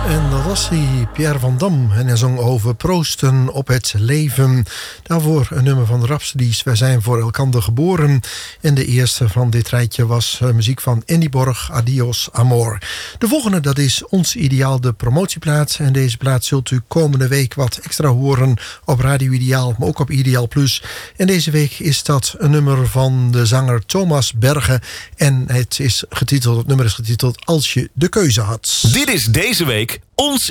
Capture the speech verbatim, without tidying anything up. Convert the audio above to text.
En dat was hij, Pierre van Dam. En hij zong over proosten op het leven. Daarvoor een nummer van de Rhapsodies. Wij zijn voor elkander geboren. En de eerste van dit rijtje was uh, muziek van Andy Borg, Adios Amor. De volgende, dat is Ons Ideaal, de promotieplaat. En deze plaat zult u komende week wat extra horen op Radio Ideaal, maar ook op Ideaal Plus. En deze week is dat een nummer van de zanger Thomas Bergen. En het, is getiteld, het nummer is getiteld Als je de keuze had. Dit is deze week Ons